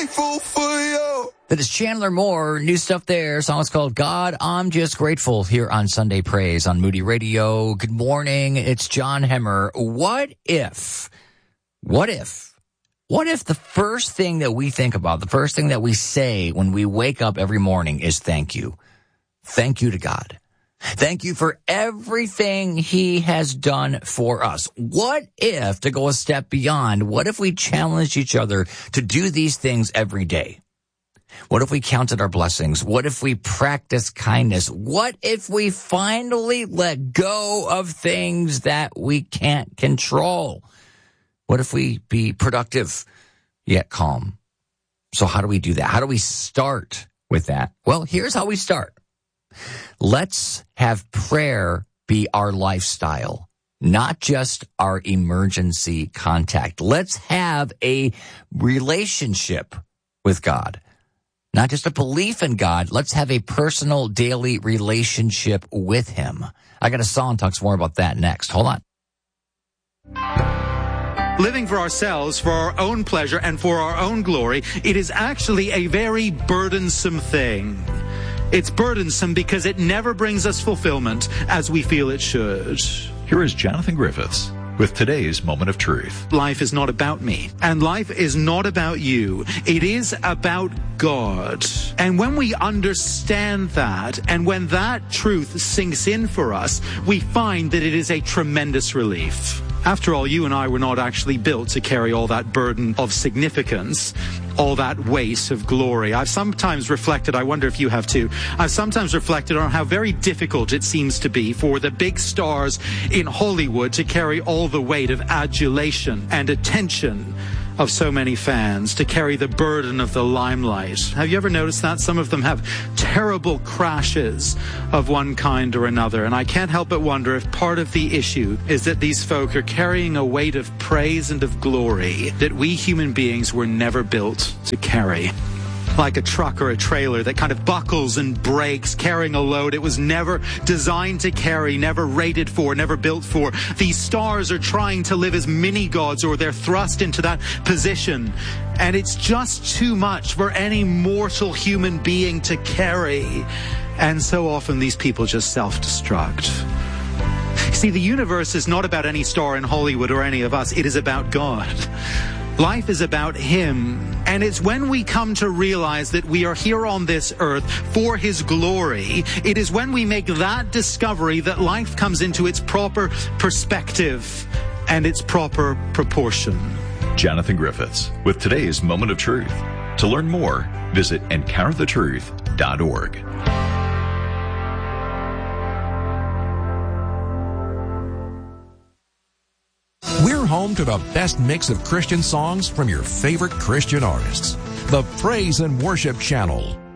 grateful for you. That is Chandler Moore. New stuff there. Song is called God, I'm Just Grateful here on Sunday Praise on Moody Radio. Good morning. It's John Hemmer. What if the first thing that we think about, the first thing that we say when we wake up every morning is thank you? Thank you to God. Thank you for everything he has done for us. What if, to go a step beyond, what if we challenged each other to do these things every day? What if we counted our blessings? What if we practiced kindness? What if we finally let go of things that we can't control? What if we be productive yet calm? So how do we do that? How do we start with that? Well, here's how we start. Let's have prayer be our lifestyle, not just our emergency contact. Let's have a relationship with God, not just a belief in God. Let's have a personal daily relationship with him. I got a song talks more about that next. Hold on. Living for ourselves, for our own pleasure, and for our own glory, it is actually a very burdensome thing. It's burdensome because it never brings us fulfillment as we feel it should. Here is Jonathan Griffiths with today's Moment of Truth. Life is not about me, and life is not about you. It is about God. And when we understand that, and when that truth sinks in for us, we find that it is a tremendous relief. After all, you and I were not actually built to carry all that burden of significance, all that weight of glory. I've sometimes reflected, I wonder if you have too, I've sometimes reflected on how very difficult it seems to be for the big stars in Hollywood to carry all the weight of adulation and attention of so many fans, to carry the burden of the limelight. Have you ever noticed that? Some of them have terrible crashes of one kind or another, and I can't help but wonder if part of the issue is that these folk are carrying a weight of praise and of glory that we human beings were never built to carry. Like a truck or a trailer that kind of buckles and breaks, carrying a load it was never designed to carry, never rated for, never built for. These stars are trying to live as mini gods, or they're thrust into that position. And it's just too much for any mortal human being to carry. And so often these people just self-destruct. See, the universe is not about any star in Hollywood or any of us. It is about God. Life is about him. And it's when we come to realize that we are here on this earth for his glory, it is when we make that discovery that life comes into its proper perspective and its proper proportion. Jonathan Griffiths with today's Moment of Truth. To learn more, visit encounterthetruth.org. We're home to the best mix of Christian songs from your favorite Christian artists. The Praise and Worship Channel.